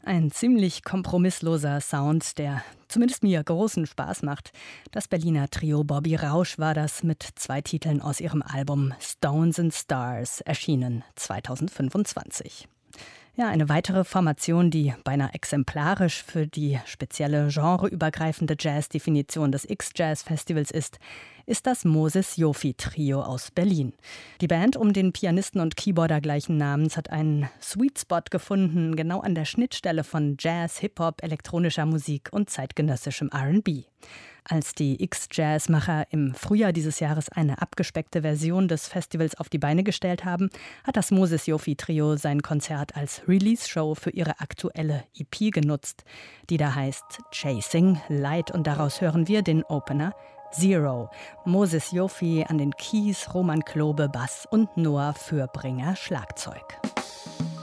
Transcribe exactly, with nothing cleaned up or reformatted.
Ein ziemlich kompromissloser Sound, der zumindest mir großen Spaß macht. Das Berliner Trio Bobby Rausch war das mit zwei Titeln aus ihrem Album Stones and Stars, erschienen zweitausendfünfundzwanzig. Ja, eine weitere Formation, die beinahe exemplarisch für die spezielle genreübergreifende Jazz-Definition des X-Jazz-Festivals ist, ist das Moses Yofi Trio aus Berlin. Die Band um den Pianisten und Keyboarder gleichen Namens hat einen Sweet Spot gefunden, genau an der Schnittstelle von Jazz, Hip-Hop, elektronischer Musik und zeitgenössischem R and B. Als die X-Jazz-Macher im Frühjahr dieses Jahres eine abgespeckte Version des Festivals auf die Beine gestellt haben, hat das Moses Yofi Trio sein Konzert als Release-Show für ihre aktuelle E P genutzt, die da heißt Chasing Light, und daraus hören wir den Opener Zero. Moses Yofi an den Keys, Roman Klobe Bass und Noah Fürbringer Schlagzeug.